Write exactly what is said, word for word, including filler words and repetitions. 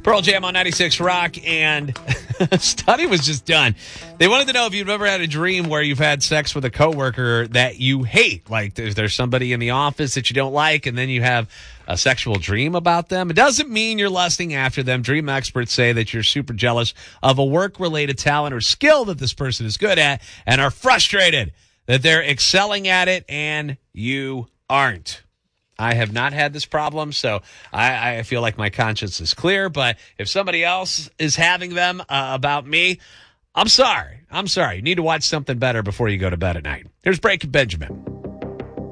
Pearl Jam on ninety-six Rock, and a study was just done. They wanted to know if you've ever had a dream where you've had sex with a coworker that you hate. Like, there's, there's somebody in the office that you don't like, and then you have a sexual dream about them. It doesn't mean you're lusting after them. Dream experts say that you're super jealous of a work-related talent or skill that this person is good at and are frustrated that they're excelling at it and you aren't. I have not had this problem, so I, I feel like my conscience is clear. But if somebody else is having them uh, about me, I'm sorry. I'm sorry. You need to watch something better before you go to bed at night. Here's Breaking Benjamin.